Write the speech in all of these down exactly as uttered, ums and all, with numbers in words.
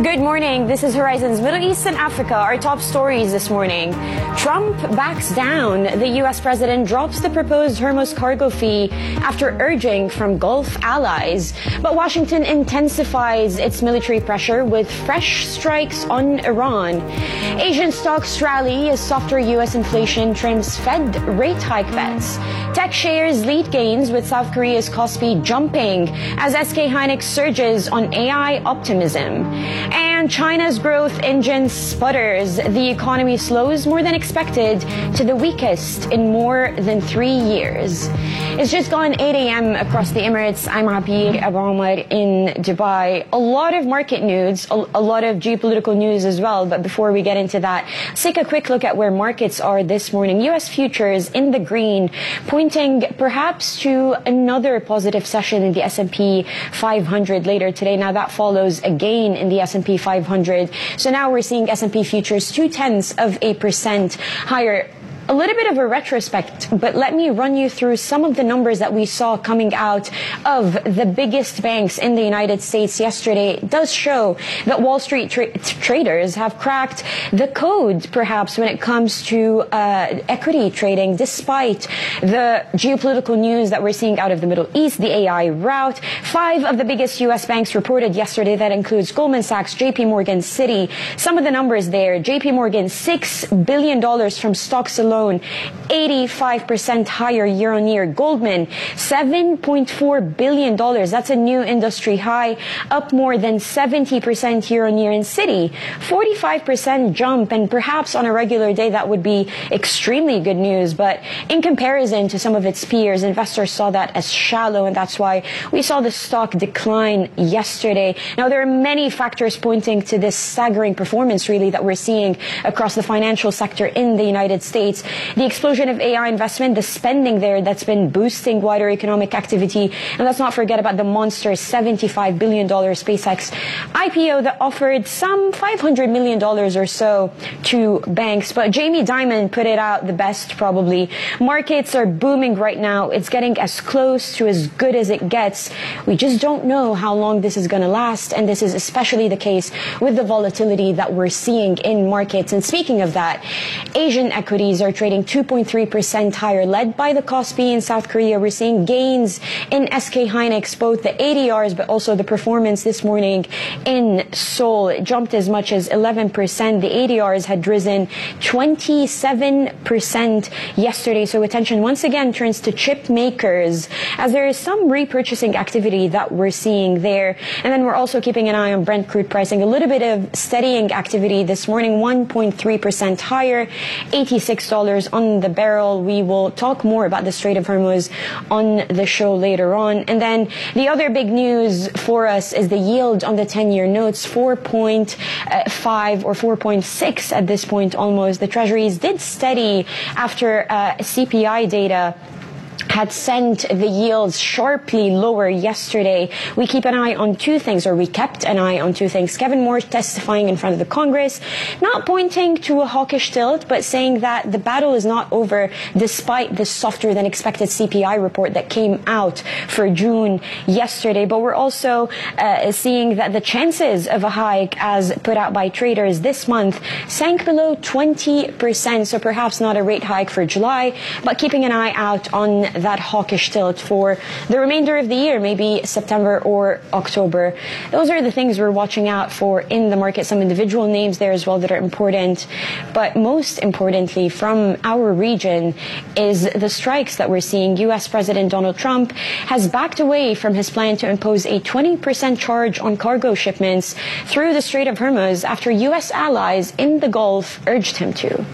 Good morning. This is Horizon's Middle East and Africa. Our top stories this morning. Trump backs down. The U S president drops the proposed Hormuz cargo fee after urging from Gulf allies. But Washington intensifies its military pressure with fresh strikes on Iran. Asian stocks rally as softer U S inflation trims Fed rate hike bets. Tech shares lead gains with South Korea's Kospi jumping as S K Hynix surges on A I optimism. And China's growth engine sputters. The economy slows more than expected to the weakest in more than three years. It's just gone eight a.m. across the Emirates. I'm Abir Abu Omar in Dubai. A lot of market news, a, a lot of geopolitical news as well. But before we get into that, let's take a quick look at where markets are this morning. U S futures in the green, pointing perhaps to another positive session in the S and P five hundred later today. Now that follows a gain in the S and P five hundred. So now we're seeing S and P futures two tenths of a percent higher. A little bit of a retrospect, but let me run you through some of the numbers that we saw coming out of the biggest banks in the United States yesterday. It does show that Wall Street tra- traders have cracked the code, perhaps, when it comes to uh, equity trading, despite the geopolitical news that we're seeing out of the Middle East, the A I rout. Five of the biggest U S banks reported yesterday. That includes Goldman Sachs, J P Morgan, Citi. Some of the numbers there. J P Morgan, six billion dollars from stocks alone. eighty-five percent higher year on year. Goldman, seven point four billion dollars. That's a new industry high, up more than seventy percent year on year. In Citi, forty-five percent jump, and perhaps on a regular day that would be extremely good news. But in comparison to some of its peers, investors saw that as shallow, and that's why we saw the stock decline yesterday. Now, there are many factors pointing to this staggering performance, really, that we're seeing across the financial sector in the United States. The explosion of A I investment, the spending there that's been boosting wider economic activity. And let's not forget about the monster seventy-five billion dollars SpaceX I P O that offered some five hundred million dollars or so to banks. But Jamie Dimon put it out the best, probably. Markets are booming right now. It's getting as close to as good as it gets. We just don't know how long this is going to last. And this is especially the case with the volatility that we're seeing in markets. And speaking of that, Asian equities are trading two point three percent higher, led by the Kospi in South Korea. We're seeing gains in S K Hynix, both the A D Rs, but also the performance this morning in Seoul. It jumped as much as eleven percent. The A D Rs had risen twenty-seven percent yesterday. So attention once again turns to chip makers, as there is some repurchasing activity that we're seeing there. And then we're also keeping an eye on Brent crude pricing. A little bit of steadying activity this morning, one point three percent higher, eighty-six dollars on the barrel. We will talk more about the Strait of Hormuz on the show later on. And then the other big news for us is the yield on the ten-year notes, four point five or four point six at this point almost. The Treasuries did steady after uh, C P I data had sent the yields sharply lower yesterday. We keep an eye on two things, or we kept an eye on two things. Kevin Moore testifying in front of the Congress, not pointing to a hawkish tilt, but saying that the battle is not over despite the softer than expected C P I report that came out for June yesterday. But we're also uh, seeing that the chances of a hike, as put out by traders this month, sank below twenty percent. So perhaps not a rate hike for July, but keeping an eye out on that hawkish tilt for the remainder of the year, maybe September or October. Those are the things we're watching out for in the market. Some individual names there as well that are important. But most importantly, from our region, is the strikes that we're seeing. U S President Donald Trump has backed away from his plan to impose a twenty percent charge on cargo shipments through the Strait of Hormuz after U S allies in the Gulf urged him to.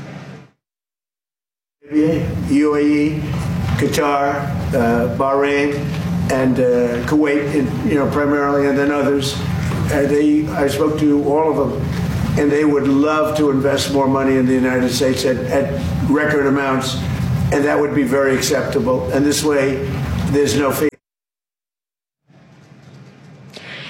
U A E, Qatar, uh, Bahrain, and uh, Kuwait, and, you know, primarily, and then others. Uh, they, I spoke to all of them, and they would love to invest more money in the United States at, at record amounts, and that would be very acceptable. And this way, there's no fee.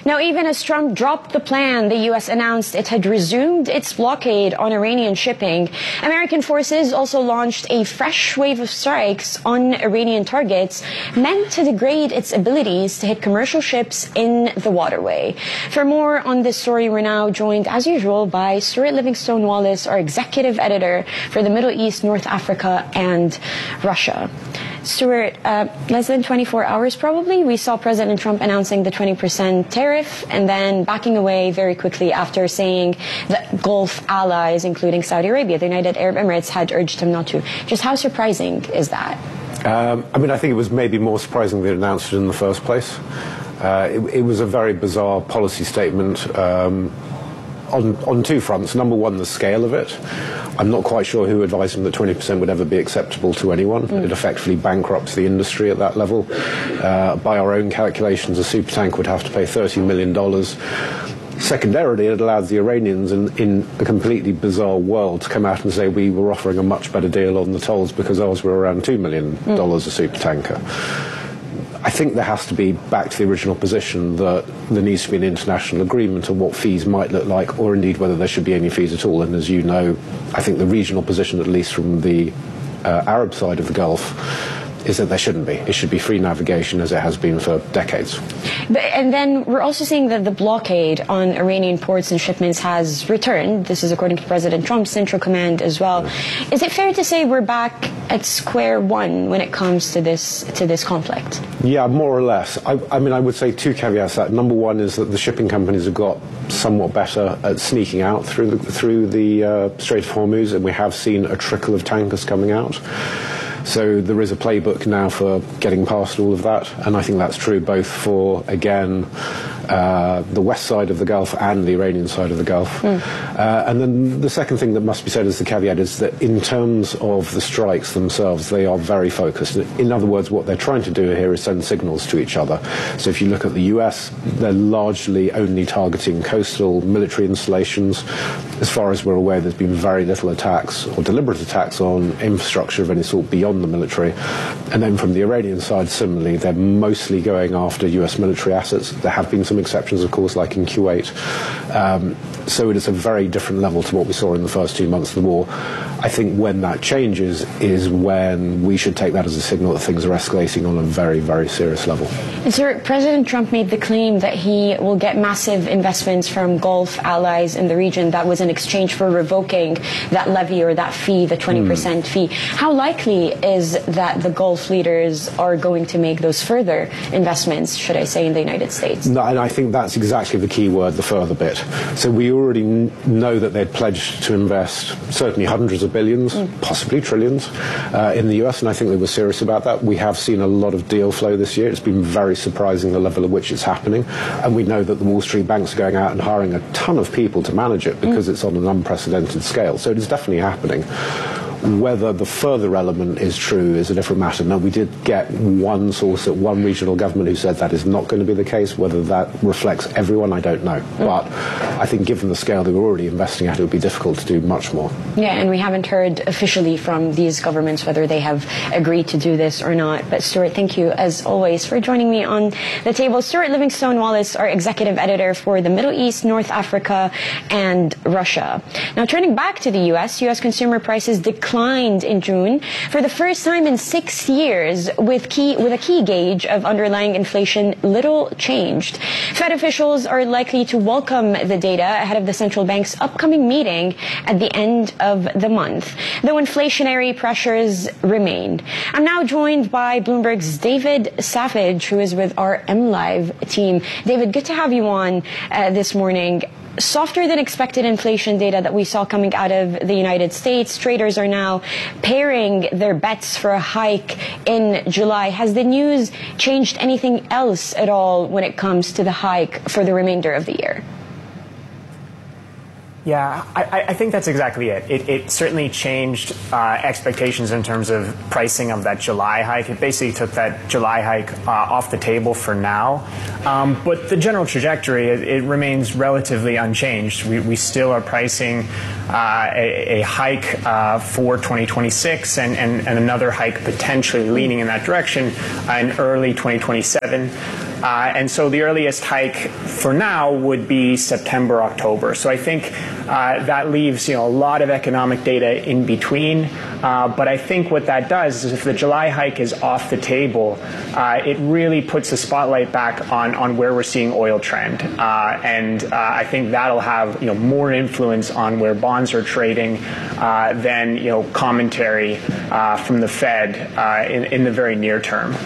Now, even as Trump dropped the plan, the U S announced it had resumed its blockade on Iranian shipping. American forces also launched a fresh wave of strikes on Iranian targets meant to degrade its abilities to hit commercial ships in the waterway. For more on this story, we're now joined, as usual, by Stuart Livingstone Wallace, our executive editor for the Middle East, North Africa, and Russia. Stuart, uh, less than twenty-four hours probably, we saw President Trump announcing the twenty percent tariff and then backing away very quickly after saying that Gulf allies, including Saudi Arabia, the United Arab Emirates, had urged him not to. Just how surprising is that? Um, I mean, I think it was maybe more surprising they announced it in the first place. Uh, it, it was a very bizarre policy statement um, on, on two fronts. Number one, the scale of it. I'm not quite sure who advised him that twenty percent would ever be acceptable to anyone. Mm. It effectively bankrupts the industry at that level. Uh, by our own calculations, a supertanker would have to pay thirty million dollars. Secondarily, it allowed the Iranians in, in a completely bizarre world to come out and say we were offering a much better deal on the tolls because ours were around two million dollars mm. a supertanker. I think there has to be back to the original position that there needs to be an international agreement on what fees might look like, or indeed whether there should be any fees at all. And as you know, I think the regional position, at least from the uh, Arab side of the Gulf, is that there shouldn't be. It should be free navigation as it has been for decades. But, and then we're also seeing that the blockade on Iranian ports and shipments has returned. This is according to President Trump's Central Command as well. Yeah. Is it fair to say we're back at square one when it comes to this to this conflict? Yeah, more or less. I, I mean, I would say two caveats to that. Number one is that the shipping companies have got somewhat better at sneaking out through the, through the uh, Strait of Hormuz, and we have seen a trickle of tankers coming out. So there is a playbook now for getting past all of that, and I think that's true both for, again, uh, the west side of the Gulf and the Iranian side of the Gulf. Mm. Uh, and then the second thing that must be said as the caveat is that in terms of the strikes themselves, they are very focused. In other words, what they're trying to do here is send signals to each other. So if you look at the U S, they're largely only targeting coastal military installations. As far as we're aware, there's been very little attacks or deliberate attacks on infrastructure of any sort beyond the military. And then from the Iranian side, similarly, they're mostly going after U S military assets. There have been some exceptions, of course, like in Kuwait. Um, so it is a very different level to what we saw in the first two months of the war. I think when that changes is when we should take that as a signal that things are escalating on a very, very serious level. And Sir, President Trump made the claim that he will get massive investments from Gulf allies in the region. That was in exchange for revoking that levy or that fee, the twenty percent mm. fee. How likely is that the Gulf leaders are going to make those further investments, should I say, in the United States? No, and I think that's exactly the key word, the further bit. So we already n- know that they'd pledged to invest certainly hundreds of billions, mm. possibly trillions, uh, in the U S, and I think they were serious about that. We have seen a lot of deal flow this year. It's been very surprising the level at which it's happening, and we know that the Wall Street banks are going out and hiring a ton of people to manage it because mm. it's on an unprecedented scale. So it is definitely happening. Whether the further element is true is a different matter. Now, we did get one source at one regional government who said that is not going to be the case. Whether that reflects everyone, I don't know. Mm. But I think given the scale they were already investing at, it would be difficult to do much more. Yeah, and we haven't heard officially from these governments whether they have agreed to do this or not. But Stuart, thank you, as always, for joining me on the table. Stuart Livingstone Wallace, our executive editor for the Middle East, North Africa, and Russia. Now, turning back to the U S, U S consumer prices declined declined in June for the first time in six years, with key with a key gauge of underlying inflation little changed. Fed officials are likely to welcome the data ahead of the central bank's upcoming meeting at the end of the month, though inflationary pressures remain. I'm now joined by Bloomberg's David Savage, who is with our MLive team. David, good to have you on uh, this morning. Softer than expected inflation data that we saw coming out of the United States. Traders are now pairing their bets for a hike in July. Has the news changed anything else at all when it comes to the hike for the remainder of the year? Yeah, I, I think that's exactly it. It, it certainly changed uh, expectations in terms of pricing of that July hike. It basically took that July hike uh, off the table for now. Um, but the general trajectory, it, it remains relatively unchanged. We, we still are pricing uh, a, a hike uh, for twenty twenty-six and, and, and another hike potentially leaning in that direction uh, in early twenty twenty-seven. Uh, and so the earliest hike for now would be September, October. So I think uh, that leaves, you know, a lot of economic data in between. Uh, but I think what that does is if the July hike is off the table, uh, it really puts the spotlight back on, on where we're seeing oil trend. Uh, and uh, I think that'll have, you know, more influence on where bonds are trading uh, than, you know, commentary uh, from the Fed uh, in, in the very near term.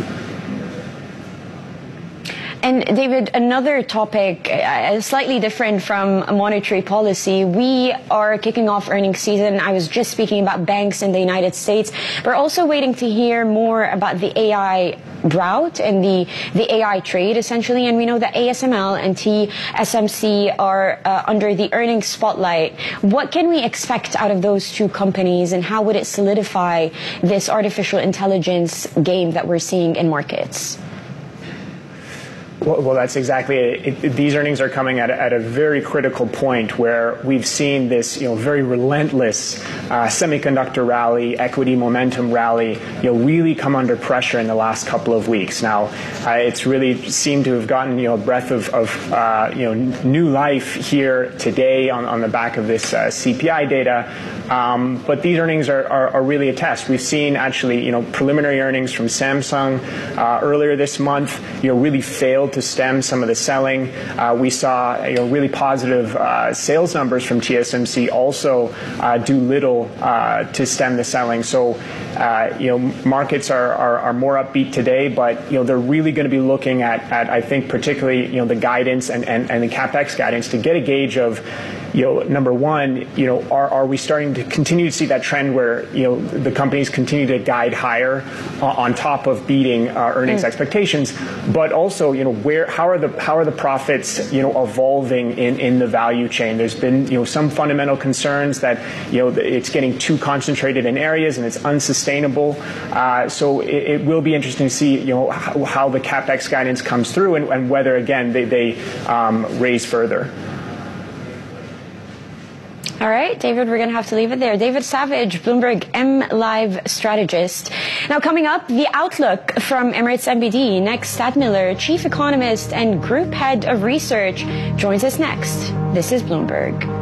And David, another topic, uh, slightly different from monetary policy. We are kicking off earnings season. I was just speaking about banks in the United States. We're also waiting to hear more about the A I drought and the, the A I trade, essentially. And we know that A S M L and T S M C are uh, under the earnings spotlight. What can we expect out of those two companies, and how would it solidify this artificial intelligence game that we're seeing in markets? Well, well, that's exactly it. It, these earnings are coming at, at a very critical point where we've seen this, you know, very relentless uh, semiconductor rally, equity momentum rally, you know, really come under pressure in the last couple of weeks. Now, uh, it's really seemed to have gotten, you know, a breath of, of uh, you know, new life here today on, on the back of this uh, C P I data. Um, but these earnings are, are, are really a test. We've seen actually, you know, preliminary earnings from Samsung uh, earlier this month, you know, really failed to stem some of the selling. Uh, we saw, you know, really positive uh, sales numbers from T S M C also uh, do little uh, to stem the selling. So, uh, you know, markets are, are, are more upbeat today, but, you know, they're really going to be looking at, at, I think, particularly, you know, the guidance and, and, and the CapEx guidance to get a gauge of, you know, number one, you know, are, are we starting to continue to see that trend where, you know, the companies continue to guide higher uh, on top of beating uh, earnings mm. expectations, but also, you know, where, how are the, how are the profits, you know, evolving in, in the value chain? There's been, you know, some fundamental concerns that, you know, it's getting too concentrated in areas and it's unsustainable. Uh, so it, it will be interesting to see, you know, how, how the CapEx guidance comes through and, and whether, again, they, they um, raise further. All right, David, we're going to have to leave it there. David Savage, Bloomberg M Live strategist. Now, coming up, the outlook from Emirates N B D. Next, Tad Miller, chief economist and group head of research, joins us next. This is Bloomberg.